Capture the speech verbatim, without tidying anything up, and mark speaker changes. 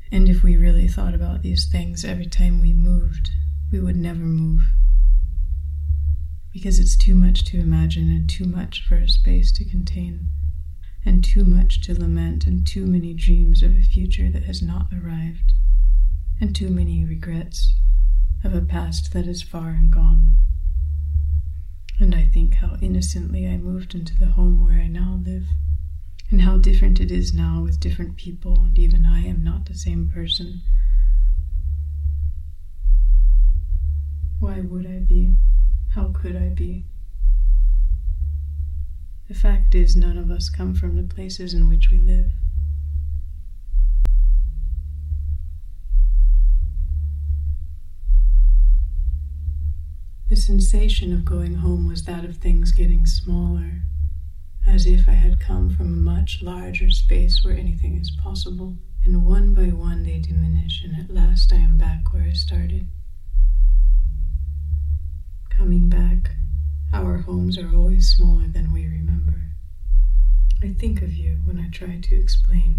Speaker 1: And if we really thought about these things every time we moved, we would never move. Because it's too much to imagine and too much for a space to contain, and too much to lament and too many dreams of a future that has not arrived, and too many regrets of a past that is far and gone. And I think how innocently I moved into the home where I now live, and how different it is now with different people, and even I am not the same person. Why would I be? How could I be? The fact is, none of us come from the places in which we live. The sensation of going home was that of things getting smaller, as if I had come from a much larger space where anything is possible, and one by one they diminish, and at last I am back where I started. Coming back, our homes are always smaller than we remember. I think of you when I try to explain.